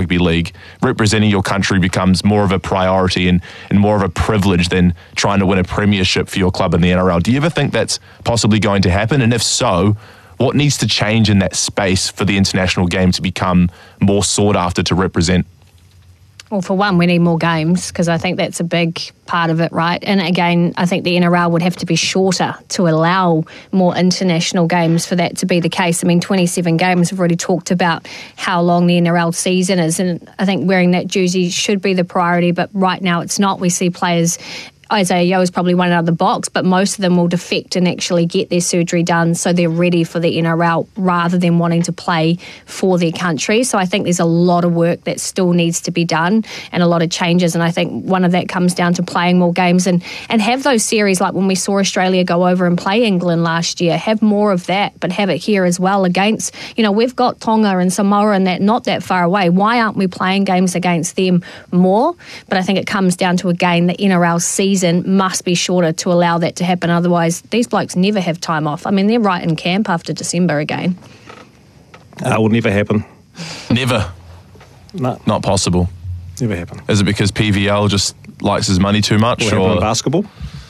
rugby league, representing your country becomes more of a priority and more of a privilege than trying to win a premiership for your club in the NRL. Do you ever think that's possibly going to happen? And if so, what needs to change in that space for the international game to become more sought after to represent? Well, for one, we need more games because I think that's a big part of it, right? And again, I think the NRL would have to be shorter to allow more international games for that to be the case. I mean, 27 games, we've already talked about how long the NRL season is, and I think wearing that jersey should be the priority, but right now it's not. We see players... Isaiah Yeo is probably one out of the box, but most of them will defect and actually get their surgery done so they're ready for the NRL rather than wanting to play for their country. So I think there's a lot of work that still needs to be done and a lot of changes, and I think one of that comes down to playing more games and have those series like when we saw Australia go over and play England last year. Have more of that, but have it here as well against, we've got Tonga and Samoa and that not that far away. Why aren't we playing games against them more? But I think it comes down to, again, the NRL season must be shorter to allow that to happen. Otherwise, these blokes never have time off. I mean, they're right in camp after December again. It will never happen. Never? No. Not possible? Never happen. Is it because PVL just likes his money too much? Or in basketball?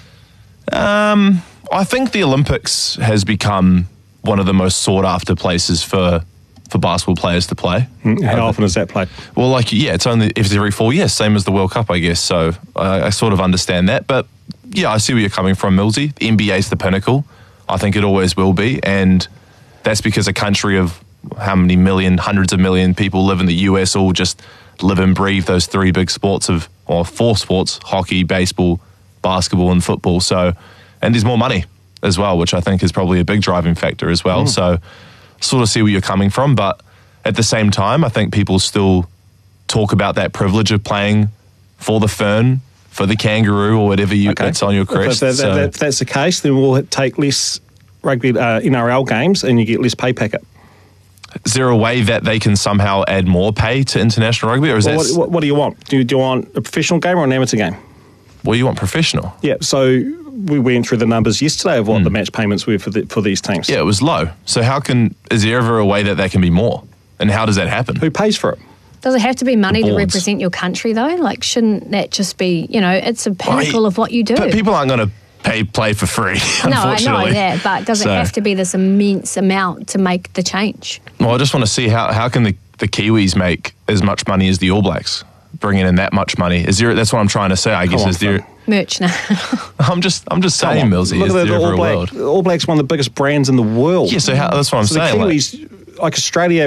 I think the Olympics has become one of the most sought-after places for basketball players to play. How often is that played? Well, it's only every 4 years, same as the World Cup, I guess. So I sort of understand that. But yeah, I see where you're coming from, Millsy. The NBA's the pinnacle. I think it always will be. And that's because a country of how many million, hundreds of million people live in the US all just live and breathe those three big sports or four sports, hockey, baseball, basketball, and football. So, and there's more money as well, which I think is probably a big driving factor as well. So sort of see where you're coming from, but at the same time, I think people still talk about that privilege of playing for the Fern, for the Kangaroo, or whatever it's on your crest. If that's the case, then we'll take less rugby NRL games and you get less pay packet. Is there a way that they can somehow add more pay to international rugby? Or is what do you want? Do you want a professional game or an amateur game? Well, you want professional. Yeah, so we went through the numbers yesterday of what the match payments were for these teams. Yeah, it was low. So is there ever a way that can be more? And how does that happen? Who pays for it? Does it have to be money to represent your country, though? Like, shouldn't that just be, it's a pinnacle of what you do? But people aren't going to play for free, No, I unfortunately. know that, but does it have to be this immense amount to make the change? Well, I just want to see how can the Kiwis make as much money as the All Blacks? Bringing in that much money. That's what I'm trying to say, I guess. Is there merch now? I'm just saying, Millsy, look is at there ever the a world? All Blacks, one of the biggest brands in the world. Yeah, so that's what I'm saying. The Kiwis, like Australia,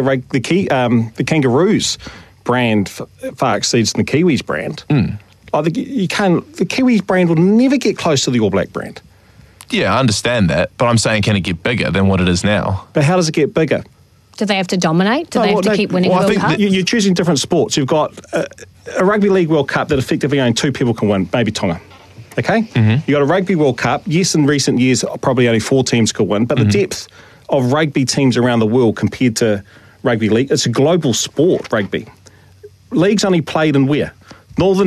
the Kangaroos brand far exceeds the Kiwis brand. Like the Kiwis brand will never get close to the All Black brand. Yeah, I understand that, but I'm saying, can it get bigger than what it is now? But how does it get bigger? Do they have to dominate? Do they have to keep winning World Cup? You're choosing different sports. You've got a Rugby League World Cup that effectively only two people can win, maybe Tonga. Okay? You've got a Rugby World Cup. Yes, in recent years, probably only 4 teams could win, but the depth of rugby teams around the world compared to Rugby League, it's a global sport, rugby. League's only played in where? Northern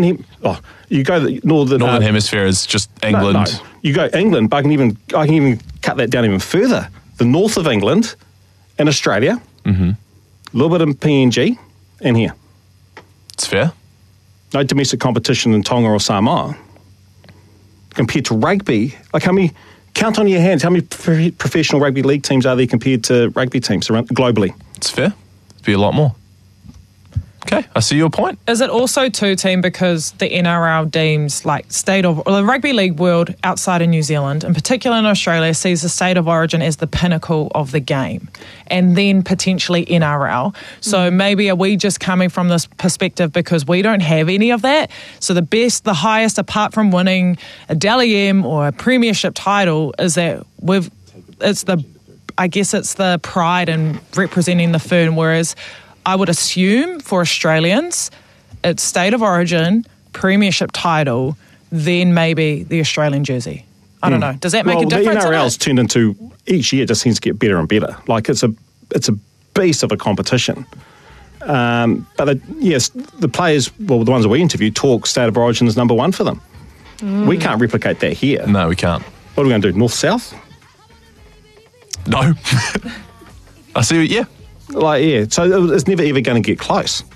Hemisphere is just England. No. You go England, but I can even cut that down even further. The north of England and Australia, a little bit in PNG, and here. It's fair. No domestic competition in Tonga or Samoa. Compared to rugby, like how many, count on your hands, how many professional rugby league teams are there compared to rugby teams around globally? It's fair. It'd be a lot more. Okay, I see your point. Is it also too, team, because the NRL deems the rugby league world outside of New Zealand, in particular in Australia, sees the state of origin as the pinnacle of the game, and then potentially NRL. So maybe are we just coming from this perspective because we don't have any of that? So the highest, apart from winning a Dally M or a premiership title, is that it's the pride in representing the Fern, whereas I would assume for Australians, it's state of origin, premiership title, then maybe the Australian jersey. I don't know. Does that make a difference? The NRL's turned into, each year it just seems to get better and better. Like it's a beast of a competition. But yes, the players, the ones that we interviewed, talk state of origin is number one for them. We can't replicate that here. No, we can't. What are we going to do, north-south? No. I see, yeah. So it's never ever going to get close.